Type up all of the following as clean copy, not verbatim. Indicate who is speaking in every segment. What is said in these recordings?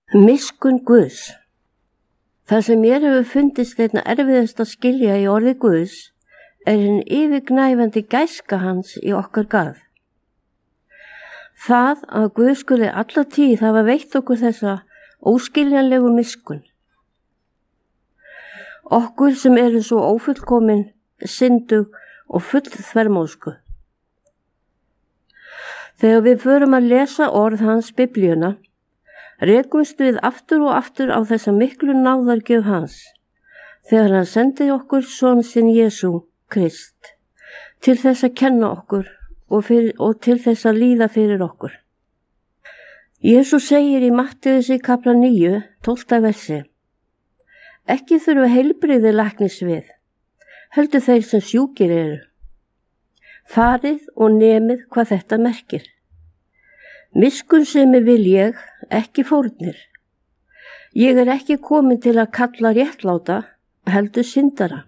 Speaker 1: Miskunn Guðs. Það sem mér hefur fundist einna erfiðast að skilja í orði Guðs hinn yfirgnæfandi gæska hans í okkar garð. Það að Guð skuli alla tíð hafa veitt okkur þessa óskiljanlegu miskunn. Okkur sem eru svo ófullkomin, syndug og full þvermóðsku. Þegar við förum að lesa orð hans Biblíuna, rekumst við aftur og aftur á þessa miklu náðargjöf hans, þegar hann sendi okkur son sinn Jesú Krist, til þess að kenna okkur og til þess að líða fyrir okkur. Jesú segir í Mattheusar kapla 9, 12. versi: Ekki þurfa heilbrigði læknis við, heldur þeir sem sjúkir eru. Farið og nemið hvað þetta merkir. Miskunnsemi vil ég, ekki fórnir. Ég ekki komin til að kalla réttláta, heldur syndara.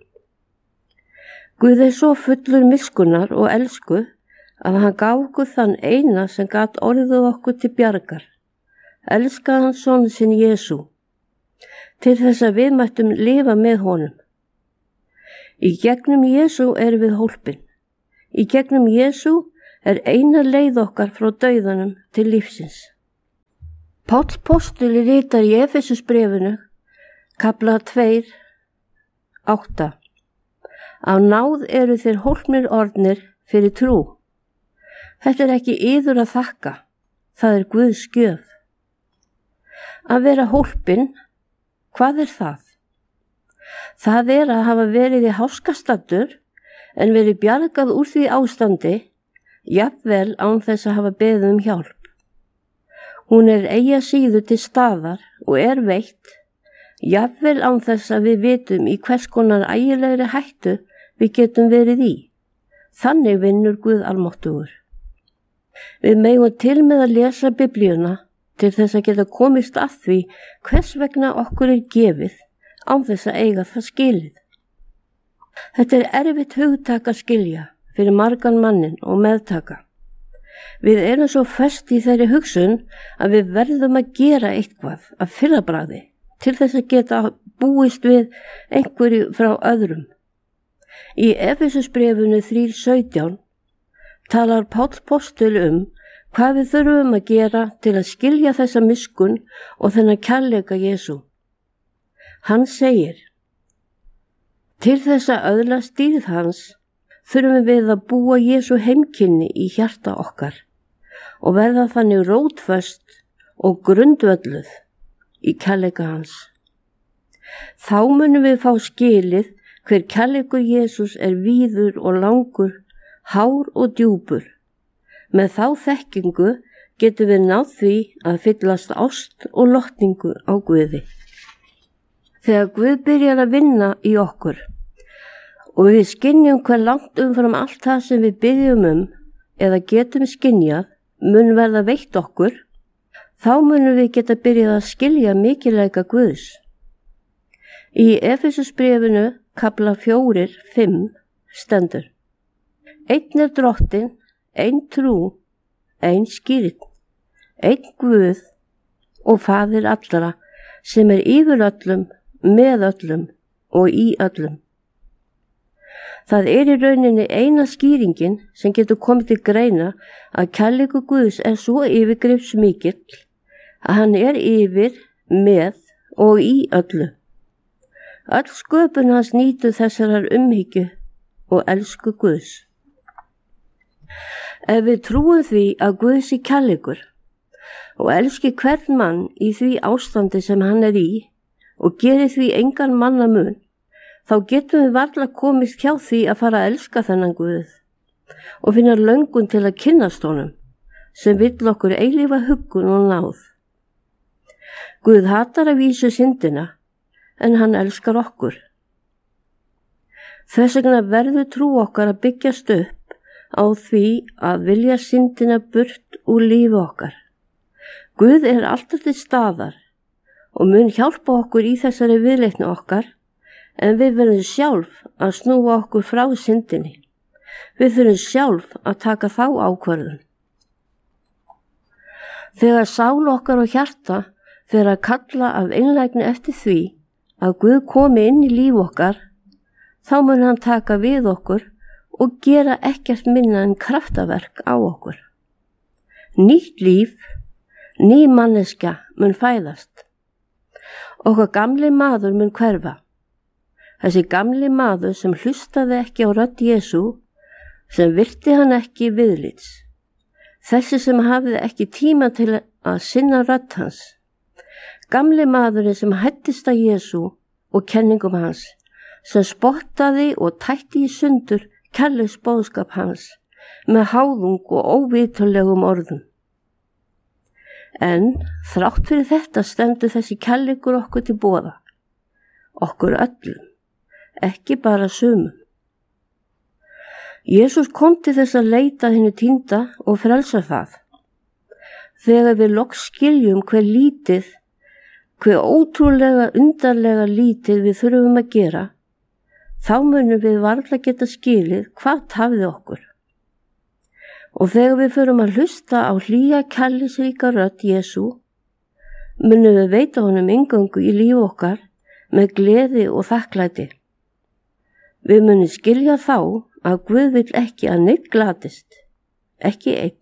Speaker 1: Guð svo fullur miskunnar og elsku að hann gaf okkur þann eina sem gat orðið okkur til bjargar. Elskaði hann son sinn Jesú, til þess að við mættum lifa með honum. Í gegnum Jesú við hólpin. Í gegnum Jesú eina leið okkar frá dauðanum til lífsins. Páll postuli ritar í Efesusbréfinu, kapla 2, 8. Á náð eru þeir hólpnir orðnir fyrir trú. Þetta ekki yður að þakka, það Guðs gjöf. Að vera hólpin, hvað það? Það að hafa verið í háskastattur en verið bjargað úr því ástandi, jafnvel án þess að hafa beðið hjálp. Hún eigi að síður til staðar og veitt, jafnvel án þess að við vitum í hvers konar ægilegri hættu við getum verið í. Þannig vinnur Guð almáttugur. Við megum til með að lesa Biblíuna til þess að geta komist að því hvers vegna okkur gefið án þess að eiga það skilið. Þetta erfitt hugtak að skilja fyrir margan mannin og meðtaka. Við erum svo föst í þeirri hugsun að við verðum að gera eitthvað af fyrrabragði til þess að geta búist við einhverju frá öðrum. Í Efesusbréfinu 3:17 talar Páll postuli hvað við þurfum að gera til að skilja þessa miskunn og þennan kærleika Jesú. Hann segir: Til þess að öðlast dýrð hans þurfum við að búa Jesú heimkynni í hjarta okkar og verða þannig rótföst og grundvölluð í kærleika hans. Þá munum við fá skilið hver kærleikur Jesús víður og langur, hár og djúpur. Með þá þekkingu getum við náð því að fyllast ást og lotningu á Guði. Þegar Guð byrjar að vinna í okkur og við skynjum hver langt umfram allt það sem við biðjum eða getum skynjað mun verða veitt okkur, þá munum við geta byrjað að skilja mikilvæga Guðs. Í Efesusbréfinu kapla 4, 5 stendur: Einn drottinn, ein trú, ein skírn, einn Guð og Faðir allra, sem yfir öllum, með öllum og í öllum. Það í rauninni eina skýringin sem getur komið til greina að kærleikur Guðs svo yfirgripsmikill að hann yfir, með og í öllu. Öll sköpun hans nýtur þessarar umhyggju og elsku Guðs. Ef við trúum því að Guð sé kærleikur og elski hvern mann í því ástandi sem hann í og gerir því engan mannamun, þá getum við varla komist hjá því að fara að elska þennan Guð og finna löngun til að kynnast honum, sem vill okkur eilífa huggun og náð. Guð hatar að vísu syndina, en hann elskar okkur. Þess vegna verður trú okkar að byggjast upp á því að vilja syndina burt úr lífi okkar. Guð alltaf til staðar og mun hjálpa okkur í þessari viðleitni okkar, en við verðum sjálf að snúa okkur frá syndinni. Við þurfum sjálf að taka þá ákvörðun. Þegar sál okkar og hjarta fer að kalla af einlægni eftir því að Guð komi inn í líf okkar, þá mun hann taka við okkur og gera ekkert minna en kraftaverk á okkur. Nýtt líf, ný manneskja mun fæðast. Okkar gamli maður mun hverfa. Þessi gamli maður sem hlustaði ekki á rödd Jesú, sem virti hann ekki viðlits. Þessi sem hafði ekki tíma til að sinna rödd hans. Gamli maðurinn sem hættist að Jesú og kenningum hans, sem spottaði og tætti í sundur kærleiksboðskap hans með háðung og óviturlegum orðum. En þrátt fyrir þetta stendur þessi kærleikur okkur til boða, okkur öllum, ekki bara sumum. Jesús kom til þess að leita hinu týnda og frelsa það. Þegar við loks skiljum hve ótrúlega undarlega lítið við þurfum að gera, þá munum við varla geta skilið hvað tafði okkur. Og þegar við förum að hlusta á hlýja kærleiksríka rödd Jesú, munum við veita honum inngöngu í líf okkar með gleði og þakklæti. Við munum skilja þá að Guð vill ekki að neitt glatist, ekki einn.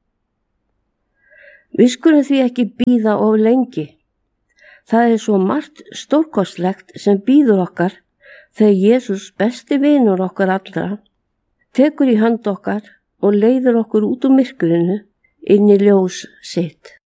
Speaker 1: Við skulum því ekki bíða of lengi. Það svo margt stórkostlegt sem bíður okkar þegar Jesús, besti vinur okkar allra, tekur í hönd okkar og leiðir okkur út úr myrkrinu inn í ljós sitt.